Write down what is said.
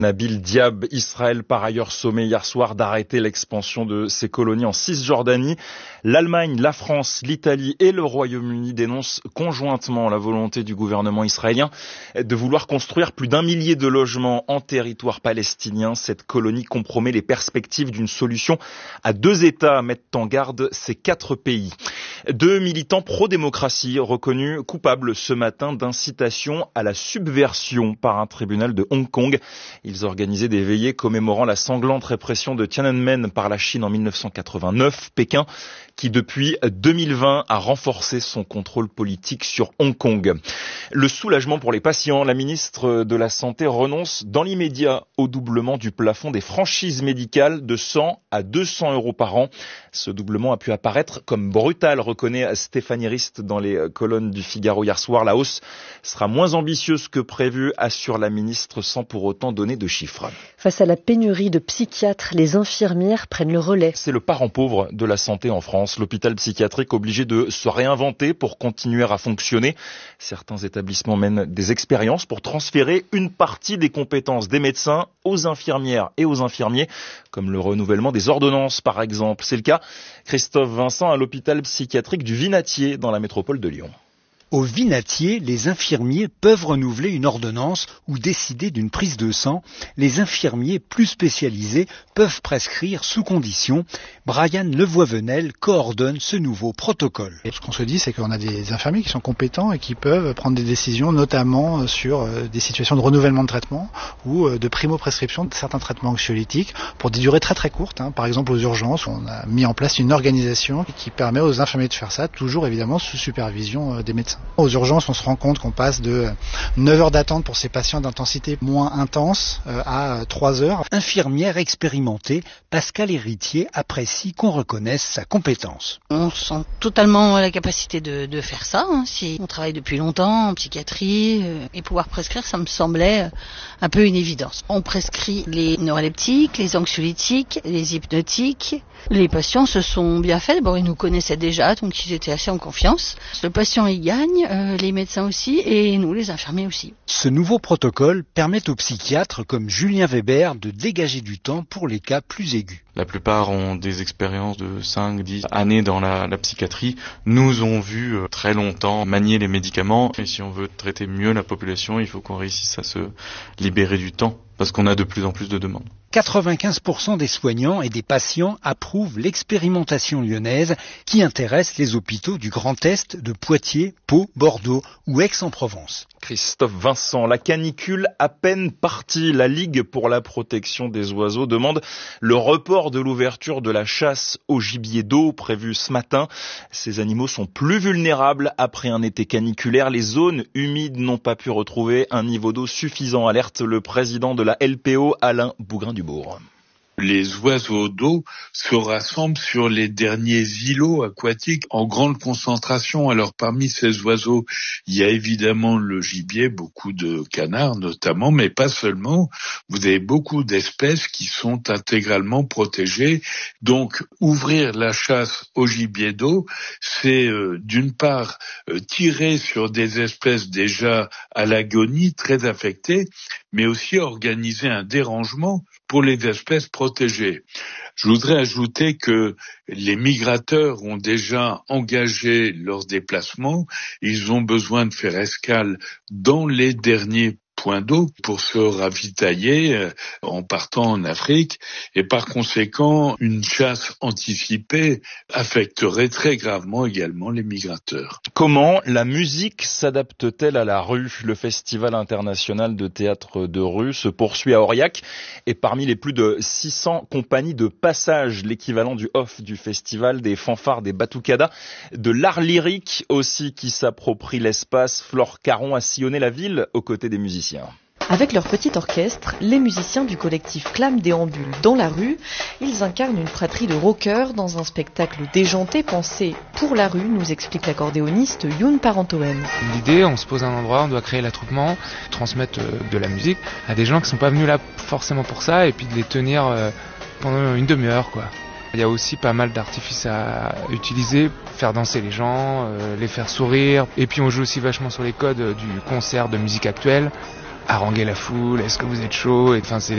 Nabil Diab, Israël par ailleurs sommé hier soir d'arrêter l'expansion de ses colonies en Cisjordanie. L'Allemagne, la France, l'Italie et le Royaume-Uni dénoncent conjointement la volonté du gouvernement israélien de vouloir construire plus d'1 millier de logements en territoire palestinien. Cette colonie compromet les perspectives d'une solution à 2 États, mettent en garde ces 4 pays. 2 militants pro-démocratie reconnus coupables ce matin d'incitation à la subversion par un tribunal de Hong Kong. Ils organisaient des veillées commémorant la sanglante répression de Tiananmen par la Chine en 1989. Pékin, qui depuis 2020 a renforcé son contrôle politique sur Hong Kong. Le soulagement pour les patients. La ministre de la Santé renonce dans l'immédiat au doublement du plafond des franchises médicales de 100 à 200 euros par an. Ce doublement a pu apparaître comme brutal, reconnaît Stéphanie Rist dans les colonnes du Figaro hier soir. La hausse sera moins ambitieuse que prévu, assure la ministre, sans pour autant donner de chiffres. Face à la pénurie de psychiatres, les infirmières prennent le relais. C'est le parent pauvre de la santé en France. L'hôpital psychiatrique obligé de se réinventer pour continuer à fonctionner. Certains établissements mènent des expériences pour transférer une partie des compétences des médecins aux infirmières et aux infirmiers, comme le renouvellement des ordonnances par exemple. C'est le cas, Christophe Vincent, à l'hôpital psychiatrique du Vinatier dans la métropole de Lyon. Au Vinatier, les infirmiers peuvent renouveler une ordonnance ou décider d'une prise de sang. Les infirmiers plus spécialisés peuvent prescrire sous condition. Brian Levoivenel coordonne ce nouveau protocole. Et ce qu'on se dit, c'est qu'on a des infirmiers qui sont compétents et qui peuvent prendre des décisions, notamment sur des situations de renouvellement de traitement ou de primo-prescription de certains traitements anxiolytiques pour des durées très très courtes. Par exemple, aux urgences, on a mis en place une organisation qui permet aux infirmiers de faire ça, toujours évidemment sous supervision des médecins. Aux urgences, on se rend compte qu'on passe de 9 heures d'attente pour ces patients d'intensité moins intense à 3 heures. Infirmière expérimentée, Pascal Héritier apprécie qu'on reconnaisse sa compétence. On sent totalement la capacité de faire ça. Si on travaille depuis longtemps en psychiatrie et pouvoir prescrire, ça me semblait un peu une évidence. On prescrit les neuroleptiques, les anxiolytiques, les hypnotiques. Les patients se sont bien faits. D'abord, ils nous connaissaient déjà, donc ils étaient assez en confiance. Le patient y gagne, les médecins aussi, et nous, les infirmiers aussi. Ce nouveau protocole permet aux psychiatres comme Julien Weber de dégager du temps pour les cas plus aigus. La plupart ont des expériences de 5-10 années dans la psychiatrie, nous ont vu très longtemps manier les médicaments. Et si on veut traiter mieux la population, il faut qu'on réussisse à se libérer du temps, parce qu'on a de plus en plus de demandes. 95% des soignants et des patients approuvent l'expérimentation lyonnaise qui intéresse les hôpitaux du Grand Est, de Poitiers, Pau, Bordeaux ou Aix-en-Provence. Christophe Vincent, la canicule à peine partie. La Ligue pour la protection des oiseaux demande le report de l'ouverture de la chasse au gibier d'eau prévue ce matin. Ces animaux sont plus vulnérables après un été caniculaire. Les zones humides n'ont pas pu retrouver un niveau d'eau suffisant, alerte le président de la LPO, Alain Bougrain-Dubourg. Les oiseaux d'eau se rassemblent sur les derniers îlots aquatiques en grande concentration. Alors parmi ces oiseaux, il y a évidemment le gibier, beaucoup de canards notamment, mais pas seulement. Vous avez beaucoup d'espèces qui sont intégralement protégées. Donc ouvrir la chasse au gibier d'eau, c'est d'une part tirer sur des espèces déjà à l'agonie, très affectées, mais aussi organiser un dérangement pour les espèces protégées. Je voudrais ajouter que les migrateurs ont déjà engagé leurs déplacements. Ils ont besoin de faire escale dans les derniers points d'eau pour se ravitailler en partant en Afrique, et par conséquent, une chasse anticipée affecterait très gravement également les migrateurs. Comment la musique s'adapte-t-elle à la rue ? Le Festival international de théâtre de rue se poursuit à Aurillac, et parmi les plus de 600 compagnies de passage, l'équivalent du off du festival, des fanfares, des batucadas, de l'art lyrique aussi qui s'approprie l'espace. Flore Caron a sillonné la ville aux côtés des musiciens. Avec leur petit orchestre, les musiciens du collectif Flamme déambulent dans la rue. Ils incarnent une fratrie de rockers dans un spectacle déjanté pensé pour la rue, nous explique l'accordéoniste Youn Parentoen. L'idée, on se pose à un endroit, on doit créer l'attroupement, transmettre de la musique à des gens qui ne sont pas venus là forcément pour ça, et puis de les tenir pendant une demi-heure, quoi. Il y a aussi pas mal d'artifices à utiliser, faire danser les gens, les faire sourire. Et puis on joue aussi vachement sur les codes du concert de musique actuelle. Haranguer la foule, est-ce que vous êtes chaud ? Enfin, c'est